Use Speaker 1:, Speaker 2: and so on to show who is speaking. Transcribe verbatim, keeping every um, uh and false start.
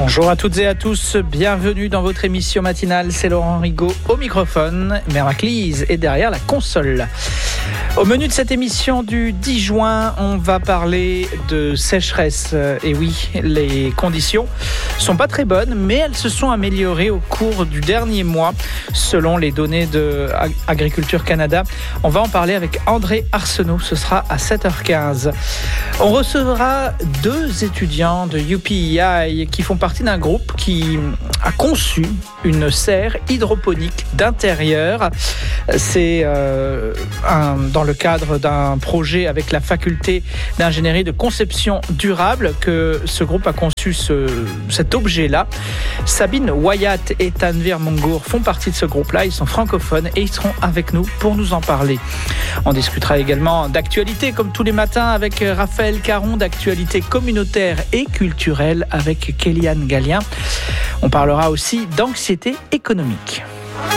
Speaker 1: Bonjour à toutes et à tous, bienvenue dans votre émission matinale, c'est Laurent Rigaud au microphone, Méraclise est derrière la console. Au menu de cette émission du dix juin, on va parler de sécheresse. Et oui, les conditions sont pas très bonnes, mais elles se sont améliorées au cours du dernier mois, selon les données de Agriculture Canada. On va en parler avec André Arsenault, ce sera à sept heures quinze. On recevra deux étudiants de U P E I qui font partie d'un groupe qui a conçu une serre hydroponique d'intérieur. C'est euh, un, dans le cadre d'un projet avec la faculté d'ingénierie de conception durable que ce groupe a conçu ce, cet objet-là. Sabine Wyatt et Tanvir Mongour font partie de ce groupe-là. Ils sont francophones et ils seront avec nous pour nous en parler. On discutera également d'actualité comme tous les matins avec Raphaël Caron, d'actualité communautaire et culturelle avec Kéliane Gallien. On parlera aussi d'anxiété économique.